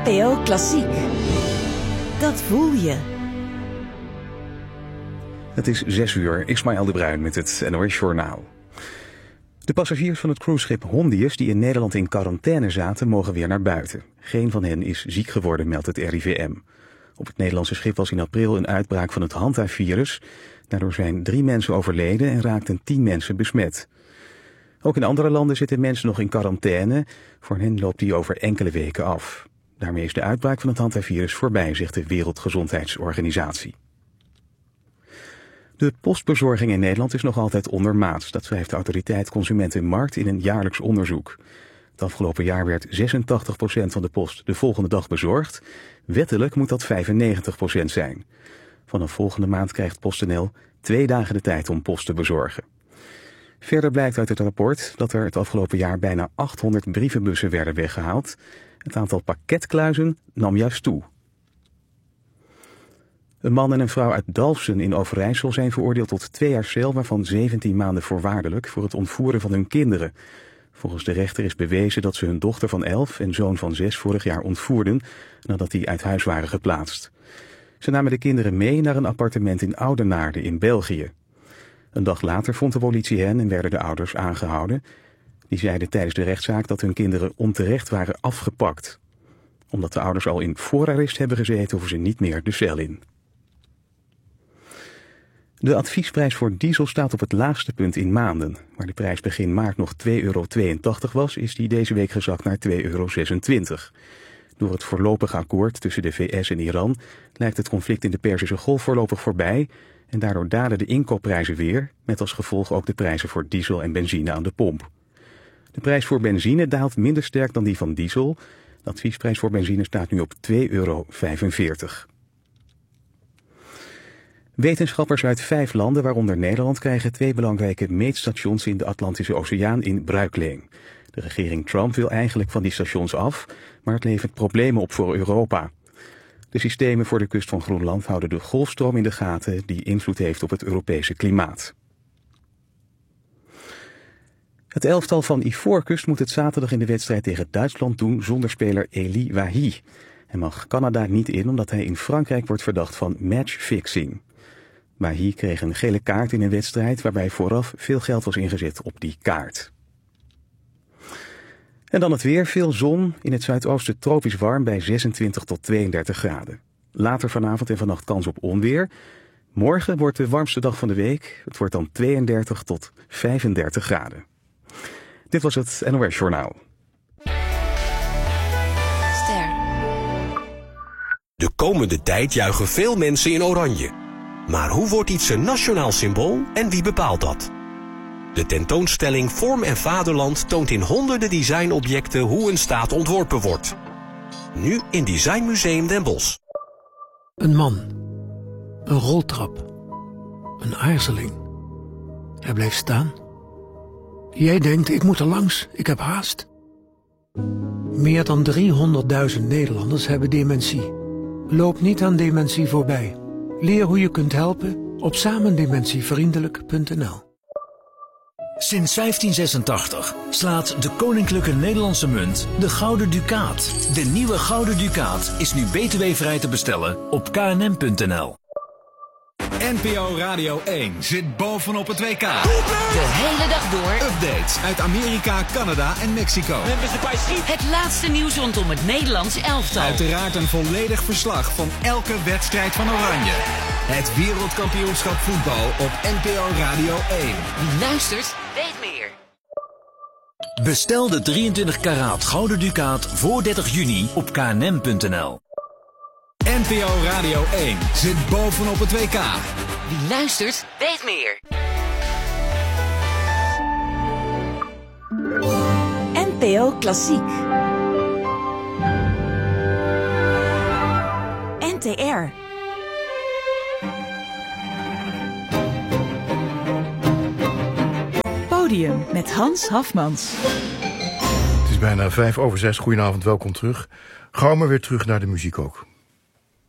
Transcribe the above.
NPO Klassiek. Dat voel je. Het is 6:00, Ismaël de Bruin met het NOS Journaal. De passagiers van het cruiseschip Hondius die in Nederland in quarantaine zaten, mogen weer naar buiten. Geen van hen is ziek geworden, meldt het RIVM. Op het Nederlandse schip was in april een uitbraak van het Hanta-virus. Daardoor zijn 3 mensen overleden en raakten 10 mensen besmet. Ook in andere landen zitten mensen nog in quarantaine. Voor hen loopt die over enkele weken af. Daarmee is de uitbraak van het Hanta-virus voorbij, zegt de Wereldgezondheidsorganisatie. De postbezorging in Nederland is nog altijd ondermaats. Dat schrijft de autoriteit Consumentenmarkt in een jaarlijks onderzoek. Het afgelopen jaar werd 86% van de post de volgende dag bezorgd. Wettelijk moet dat 95% zijn. Vanaf volgende maand krijgt PostNL 2 dagen de tijd om post te bezorgen. Verder blijkt uit het rapport dat er het afgelopen jaar bijna 800 brievenbussen werden weggehaald. Het aantal pakketkluizen nam juist toe. Een man en een vrouw uit Dalfsen in Overijssel zijn veroordeeld tot 2 jaar cel, waarvan 17 maanden voorwaardelijk, voor het ontvoeren van hun kinderen. Volgens de rechter is bewezen dat ze hun dochter van 11 en zoon van 6 vorig jaar ontvoerden, nadat die uit huis waren geplaatst. Ze namen de kinderen mee naar een appartement in Oudenaarde in België. Een dag later vond de politie hen en werden de ouders aangehouden. Die zeiden tijdens de rechtszaak dat hun kinderen onterecht waren afgepakt. Omdat de ouders al in voorarrest hebben gezeten, hoeven ze niet meer de cel in. De adviesprijs voor diesel staat op het laagste punt in maanden. Waar de prijs begin maart nog €2,82 was, is die deze week gezakt naar €2,26. Door het voorlopig akkoord tussen de VS en Iran lijkt het conflict in de Perzische Golf voorlopig voorbij en daardoor dalen de inkoopprijzen weer, met als gevolg ook de prijzen voor diesel en benzine aan de pomp. De prijs voor benzine daalt minder sterk dan die van diesel. De adviesprijs voor benzine staat nu op €2,45. Wetenschappers uit 5 landen, waaronder Nederland, krijgen 2 belangrijke meetstations in de Atlantische Oceaan in bruikleen. De regering Trump wil eigenlijk van die stations af, maar het levert problemen op voor Europa. De systemen voor de kust van Groenland houden de golfstroom in de gaten die invloed heeft op het Europese klimaat. Het elftal van Ivoorkust moet het zaterdag in de wedstrijd tegen Duitsland doen zonder speler Eli Wahi. Hij mag Canada niet in omdat hij in Frankrijk wordt verdacht van matchfixing. Wahi kreeg een gele kaart in een wedstrijd waarbij vooraf veel geld was ingezet op die kaart. En dan het weer, veel zon, in het zuidoosten tropisch warm bij 26 tot 32 graden. Later vanavond en vannacht kans op onweer. Morgen wordt de warmste dag van de week. Het wordt dan 32 tot 35 graden. Dit was het NOS Journaal. Ster. De komende tijd juichen veel mensen in oranje. Maar hoe wordt iets een nationaal symbool en wie bepaalt dat? De tentoonstelling Vorm en Vaderland toont in honderden designobjecten hoe een staat ontworpen wordt. Nu in Designmuseum Den Bosch. Een man. Een roltrap. Een aarzeling. Hij blijft staan. Jij denkt, ik moet er langs, ik heb haast. Meer dan 300.000 Nederlanders hebben dementie. Loop niet aan dementie voorbij. Leer hoe je kunt helpen op samendementievriendelijk.nl. Sinds 1586 slaat de Koninklijke Nederlandse Munt de Gouden Ducaat. De nieuwe Gouden Ducaat is nu btw-vrij te bestellen op knm.nl. NPO Radio 1 zit bovenop het WK. De hele dag door. Updates uit Amerika, Canada en Mexico. Het laatste nieuws rondom het Nederlands elftal. Uiteraard een volledig verslag van elke wedstrijd van Oranje. Het wereldkampioenschap voetbal op NPO Radio 1. Wie luistert, weet meer. Bestel de 23 karaat Gouden Ducaat voor 30 juni op knm.nl. NPO Radio 1 zit bovenop het WK. Wie luistert, weet meer. NPO Klassiek. NTR. Podium met Hans Hafmans. Het is bijna 5:05. Goedenavond, welkom terug. Gauw maar weer terug naar de muziek ook.